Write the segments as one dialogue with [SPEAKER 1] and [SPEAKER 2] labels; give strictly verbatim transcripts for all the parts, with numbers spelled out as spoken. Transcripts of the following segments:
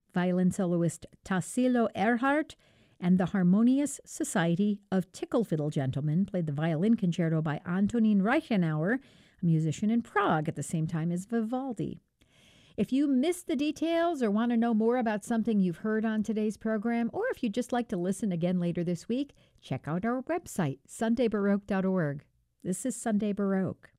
[SPEAKER 1] violin soloist Tassilo Erhardt, and the Harmonious Society of Tickle Fiddle Gentlemen played the violin concerto by Antonin Reichenauer, a musician in Prague at the same time as Vivaldi. If you missed the details or want to know more about something you've heard on today's program, or if you'd just like to listen again later this week, check out our website, sunday baroque dot org. This is Sunday Baroque.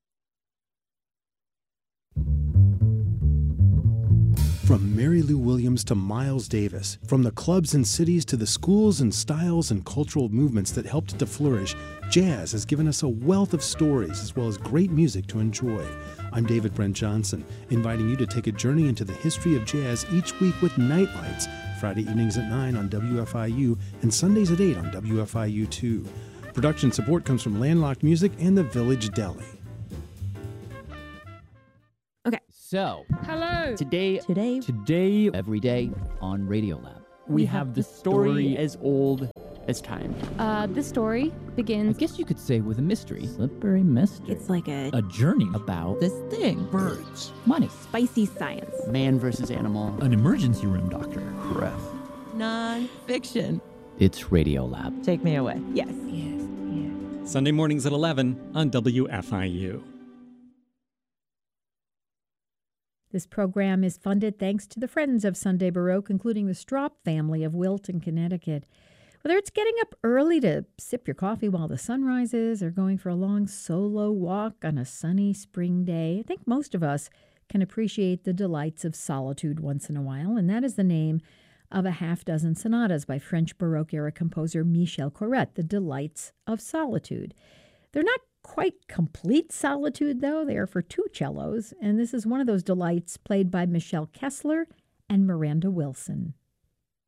[SPEAKER 2] From Mary Lou Williams to Miles Davis, from the clubs and cities to the schools and styles and cultural movements that helped it to flourish, jazz has given us a wealth of stories as well as great music to enjoy. I'm David Brent Johnson, inviting you to take a journey into the history of jazz each week with Night Lights, Friday evenings at nine on W F I U and Sundays at eight on W F I U two. Production support comes from Landlocked Music and the Village Deli.
[SPEAKER 3] Okay, so
[SPEAKER 4] hello.
[SPEAKER 3] Today,
[SPEAKER 1] Today,
[SPEAKER 3] today, every day on Radiolab, we, we have, have the story, story as old as time.
[SPEAKER 4] Uh, this story begins,
[SPEAKER 3] I guess you could say, with a mystery. Slippery mystery.
[SPEAKER 5] It's like a
[SPEAKER 3] a journey about this thing.
[SPEAKER 5] Birds.
[SPEAKER 3] Money.
[SPEAKER 5] Spicy science.
[SPEAKER 3] Man versus animal.
[SPEAKER 6] An emergency room doctor.
[SPEAKER 3] Breath.
[SPEAKER 5] Non-fiction.
[SPEAKER 3] It's Radiolab.
[SPEAKER 5] Take me away. Yes.
[SPEAKER 4] Yes. Yes.
[SPEAKER 7] Sunday mornings at eleven on W F I U.
[SPEAKER 1] This program is funded thanks to the Friends of Sunday Baroque, including the Straup family of Wilton, Connecticut. Whether it's getting up early to sip your coffee while the sun rises or going for a long solo walk on a sunny spring day, I think most of us can appreciate the delights of solitude once in a while, and that is the name of a half dozen sonatas by French Baroque-era composer Michel Corrette, The Delights of Solitude. They're not quite complete solitude, though. They are for two cellos, and this is one of those delights played by Michelle Kessler and Miranda Wilson.